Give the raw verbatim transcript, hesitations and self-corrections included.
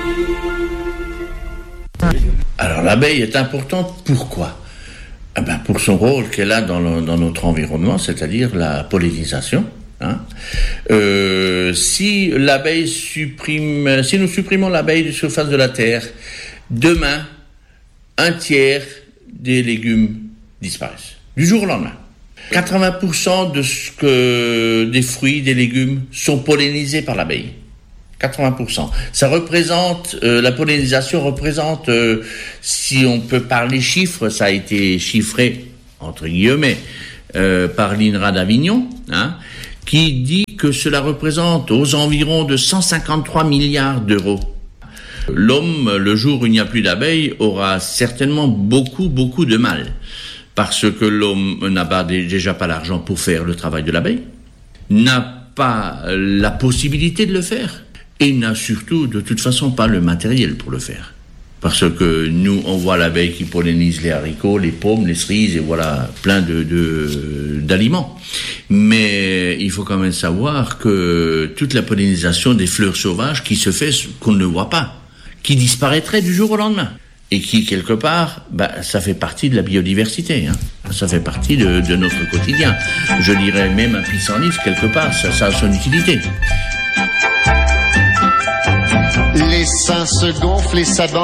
Alors l'abeille est importante, pourquoi ? Eh ben, pour son rôle qu'elle a dans, le, dans notre environnement, c'est-à-dire la pollinisation. Hein. Euh, si l'abeille supprime, si nous supprimons l'abeille de surface de la terre, demain, un tiers des légumes disparaissent, du jour au lendemain. quatre-vingts pour cent de ce que des fruits, des légumes sont pollinisés par l'abeille. quatre-vingts pour cent. Ça représente, euh, la pollinisation représente, euh, si on peut parler chiffres, ça a été chiffré, entre guillemets, euh, par l'I N R A d'Avignon, hein, qui dit que cela représente aux environs de cent cinquante-trois milliards d'euros. L'homme, le jour où il n'y a plus d'abeilles, aura certainement beaucoup, beaucoup de mal. Parce que l'homme n'a pas, déjà pas l'argent pour faire le travail de l'abeille, n'a pas la possibilité de le faire, et n'a surtout, de toute façon, pas le matériel pour le faire. Parce que nous, on voit l'abeille qui pollinise les haricots, les pommes, les cerises, et voilà, plein de, de, d'aliments. Mais il faut quand même savoir que toute la pollinisation des fleurs sauvages qui se fait, qu'on ne voit pas, qui disparaîtrait du jour au lendemain. Et qui, quelque part, bah, ça fait partie de la biodiversité, hein. Ça fait partie de, de notre quotidien. Je dirais même un pissenlit, quelque part, ça, ça a son utilité. Les seins se gonflent et s'abandonnent.